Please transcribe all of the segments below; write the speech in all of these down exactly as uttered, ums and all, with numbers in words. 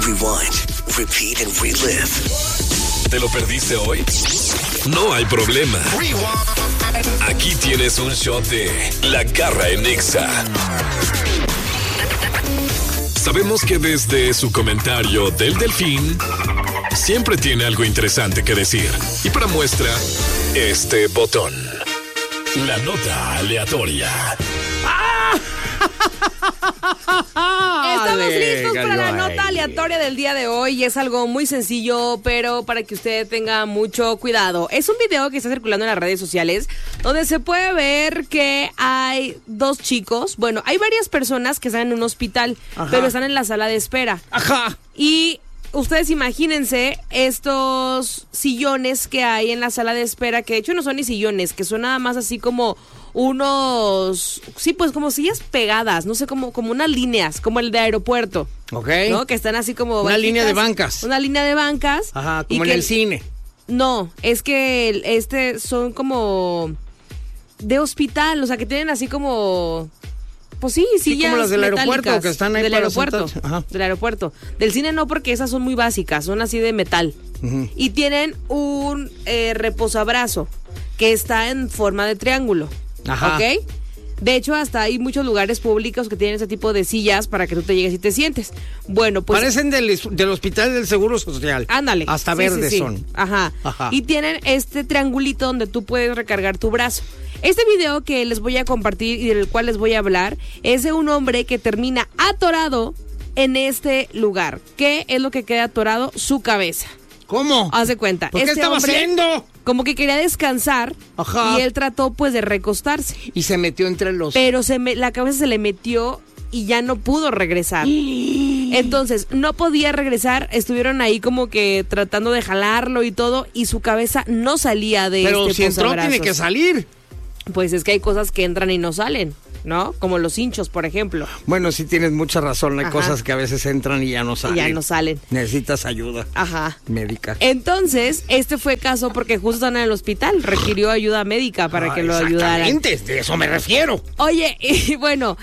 rewind, repeat and relive. ¿Te lo perdiste hoy? No hay problema. Aquí tienes un shot de La Garra en Nexa. Sabemos que desde su comentario del Delfín siempre tiene algo interesante que decir. Y para muestra, este botón. La nota aleatoria. Estamos listos para la nota aleatoria del día de hoy y es algo muy sencillo, pero para que usted tenga mucho cuidado. Es un video que está circulando en las redes sociales donde se puede ver que hay dos chicos, bueno, hay varias personas que están en un hospital, Ajá. pero están en la sala de espera. Ajá. Y ustedes imagínense estos sillones que hay en la sala de espera, que de hecho no son ni sillones, que son nada más así como unos, sí, pues como sillas pegadas, no sé, como, como unas líneas, como el de aeropuerto. Ok. ¿No? Que están así como Una bajitas, línea de bancas. Una línea de bancas. Ajá, como y en que, el cine. No, es que este son como de hospital, o sea, que tienen así como... Pues sí, sillas sí, como las del metálicas, aeropuerto, que están ahí del para aeropuerto, del aeropuerto. Del cine no, porque esas son muy básicas, son así de metal. Uh-huh. Y tienen un eh, reposabrazo que está en forma de triángulo. Ajá. ¿Ok? De hecho, hasta hay muchos lugares públicos que tienen ese tipo de sillas para que tú te llegues y te sientes. Bueno, pues... Parecen del, del Hospital del Seguro Social. Ándale. Hasta sí, verdes sí, sí. son. Ajá. Ajá. Y tienen este triangulito donde tú puedes recargar tu brazo. Este video que les voy a compartir y del cual les voy a hablar es de un hombre que termina atorado en este lugar. ¿Qué es lo que queda atorado? Su cabeza. ¿Cómo? Haz de cuenta. ¿Por qué este estaba hombre, haciendo? Como que quería descansar. Ajá. Y él trató pues de recostarse. Y se metió entre los... Pero se me, la cabeza se le metió y ya no pudo regresar. Entonces, no podía regresar. Estuvieron ahí como que tratando de jalarlo y todo. Y su cabeza no salía de Pero este si entró, posabrazos. tiene que salir. Pues es que hay cosas que entran y no salen, ¿no? Como los hinchos, por ejemplo. Bueno, sí tienes mucha razón. Hay Ajá. cosas que a veces entran y ya no salen. Y ya no salen. Necesitas ayuda. Ajá. Médica. Entonces, este fue caso porque justo están en el hospital. Requirió ayuda médica para ah, que lo ayudaran. Exactamente, de eso me refiero. Oye, y bueno...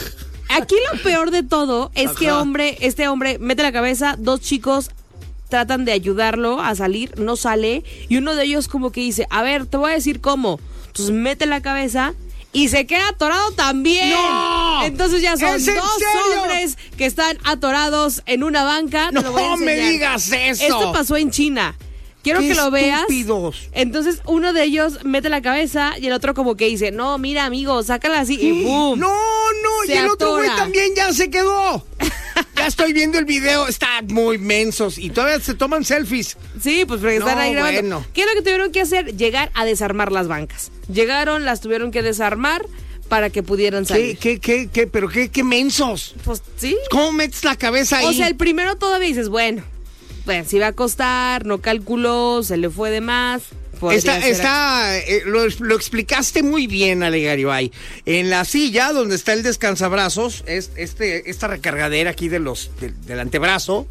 Aquí lo peor de todo es Ajá. que hombre, este hombre mete la cabeza, dos chicos tratan de ayudarlo a salir, no sale, y uno de ellos como que dice, a ver, te voy a decir cómo. Entonces mete la cabeza y se queda atorado también. ¡No! Entonces ya son ¿Es dos en serio? hombres que están atorados en una banca. No Te lo voy a me enseñar. digas eso. Esto pasó en China. Quiero ¡Qué que lo veas. estúpidos! Entonces uno de ellos mete la cabeza y el otro como que dice, no, mira amigo, sácala así y ¡pum! No, no, Se y el otro güey atora. también ya se quedó. Ya estoy viendo el video, están muy mensos y todavía se toman selfies. Sí, pues porque están No, ahí grabando. bueno. ¿Qué es lo que tuvieron que hacer? Llegar a desarmar las bancas. Llegaron, las tuvieron que desarmar para que pudieran ¿Qué, salir. qué, qué, qué, pero qué, qué mensos? Pues sí. ¿Cómo metes la cabeza ahí? O sea, el primero todavía dices, bueno, pues si va a costar, no calculó, se le fue de más. Está, está eh, lo, lo explicaste muy bien, Ale Garibay. En la silla donde está el descansabrazos, es, este, esta recargadera aquí de los, de, del antebrazo,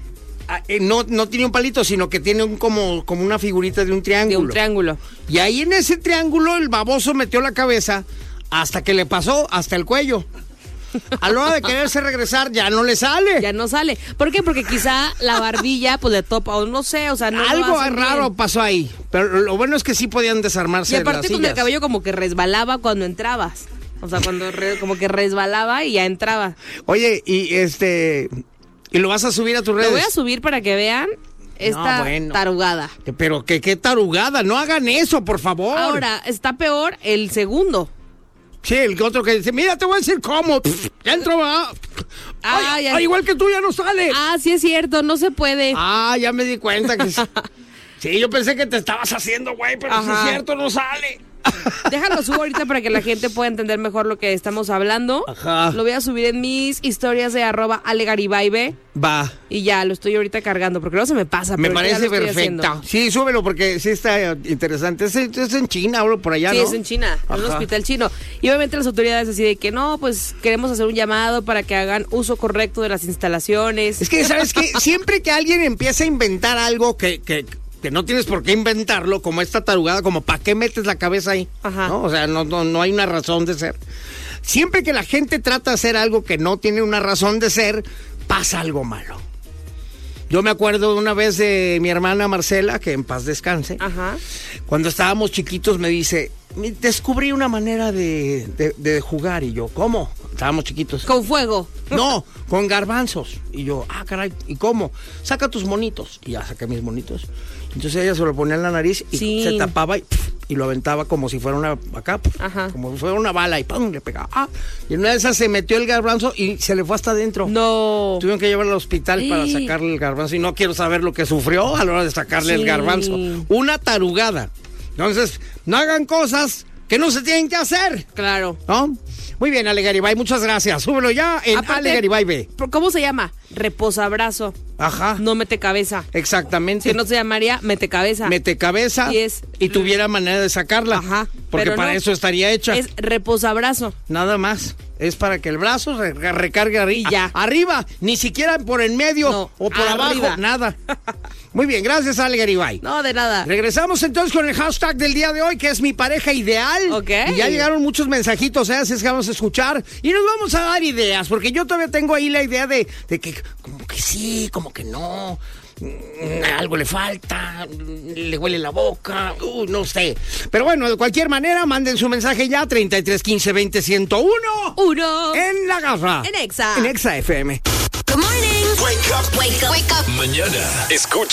eh, no, no tiene un palito, sino que tiene un, como, como una figurita de un triángulo. De un triángulo. Y ahí en ese triángulo el baboso metió la cabeza hasta que le pasó hasta el cuello. A la hora de quererse regresar ya no le sale. Ya no sale. ¿Por qué? Porque quizá la barbilla pues le topa o no sé, o sea, no Algo lo hacen raro bien. pasó ahí. Pero lo bueno es que sí podían desarmarse Y aparte las con sillas. el cabello como que resbalaba cuando entrabas. O sea, cuando re, como que resbalaba y ya entraba. Oye, y este... ¿Y lo vas a subir a tus redes? Lo voy a subir para que vean esta No, bueno. tarugada. Pero que qué tarugada, no hagan eso, por favor. Ahora, está peor el segundo. Sí, el otro que dice, mira, te voy a decir cómo. Pff, ya entró, va. Ah, Ay, ya. ay, igual que tú ya no sale. Ah, sí es cierto, no se puede. Ah, ya me di cuenta que... Sí, yo pensé que te estabas haciendo, güey, pero sí Ajá. es cierto, no sale. Déjalo subo ahorita para que la gente pueda entender mejor lo que estamos hablando. Ajá. Lo voy a subir en mis historias de arroba alegaribaibe. Va. Y ya, lo estoy ahorita cargando, porque luego se me pasa. Me pero ya parece lo estoy perfecto. haciendo. Sí, súbelo porque sí está interesante. Es, es en China, bro, por allá, Sí, ¿no? es en China, en un Ajá. hospital chino. Y obviamente las autoridades así de que no, pues queremos hacer un llamado para que hagan uso correcto de las instalaciones. Es que, ¿sabes qué? Siempre que alguien empieza a inventar algo que, que, que no tienes por qué inventarlo, como esta tarugada, como ¿para qué metes la cabeza ahí? Ajá. ¿No? O sea, no, no, no hay una razón de ser. Siempre que la gente trata de hacer algo que no tiene una razón de ser, pasa algo malo. Yo me acuerdo de una vez de mi hermana Marcela, que en paz descanse. Ajá. Cuando estábamos chiquitos me dice, descubrí una manera de, de, de jugar. Y yo, ¿cómo? Estábamos chiquitos. Con fuego. No, con garbanzos. Y yo, ah, caray, ¿y cómo? Saca tus monitos. Y ya saqué mis monitos. Entonces ella se lo ponía en la nariz y Sí. se tapaba y, pf, y lo aventaba como si fuera una, acá, pf, Ajá. como si fuera una bala y ¡pum! Le pegaba. Ah, y en una de esas se metió el garbanzo y se le fue hasta adentro. No. Tuvieron que llevarlo al hospital Sí. para sacarle el garbanzo y no quiero saber lo que sufrió a la hora de sacarle Sí. el garbanzo. Una tarugada. Entonces, no hagan cosas que no se tienen que hacer, Claro. ¿no? Muy bien, Ale Garibay, muchas gracias. Súbelo ya en Aparte, Ale Garibay B. ¿Cómo se llama? Reposabrazo. Ajá. No mete cabeza. Exactamente. Que no se llamaría mete cabeza. Mete cabeza Y es- y tuviera manera de sacarla. Ajá, Porque pero para no. eso estaría hecha. Es reposabrazo. Nada más. Es para que el brazo re- recargue arriba. Y ya. Arriba, ni siquiera por en medio No, o por arriba. abajo, nada. Muy bien, gracias Ale Garibay. No, de nada. Regresamos entonces con el hashtag del día de hoy, que es mi pareja ideal. Ok. Y ya llegaron muchos mensajitos, ¿eh? Así es que vamos a escuchar. Y nos vamos a dar ideas, porque yo todavía tengo ahí la idea de, de que como que sí, como que no. Mm, algo le falta, mm, le huele la boca, uh, no sé. Pero bueno, de cualquier manera, manden su mensaje ya, treinta y tres quince veinte ciento uno. Uno. En la garra. En Exa. En Exa F M. Good morning. Wake up. Mañana, escucha